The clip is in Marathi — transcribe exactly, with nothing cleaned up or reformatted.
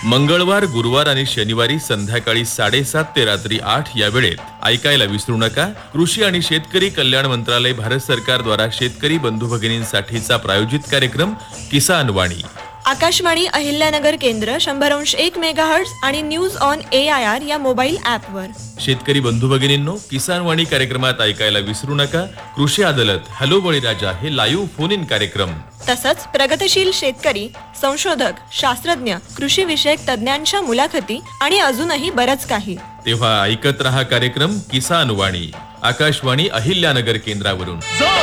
मंगळवार, गुरुवार आणि शनिवारी संध्याकाळी साडेसात ते रात्री आठ या वेळेत ऐकायला विसरू नका. कृषी आणि शेतकरी कल्याण मंत्रालय, भारत सरकार द्वारा शेतकरी बंधू भगिनींसाठीचा प्रायोजित कार्यक्रम किसान वाणी. आकाशवाणी अहिल्यानगर केंद्र शंभर अंश एक मेगाहर्ट्ज आणि news on A I R या मोबाईल ॲपवर. शेतकरी बंधू भगिनींनो, किसान वाणी कार्यक्रमात ऐकायला विसरू नका कृषी अदालत, हॅलो बळीराजा हे लाईव्ह फोन इन कार्यक्रम. तसंच प्रगतशील शेतकरी, संशोधक, शास्त्रज्ञ, कृषी विषयक तज्ञांच्या मुलाखती आणि अजूनही बरंच काही. तेव्हा ऐकत रहा कार्यक्रम किसान वाणी, आकाशवाणी अहिल्यानगर केंद्रावरून.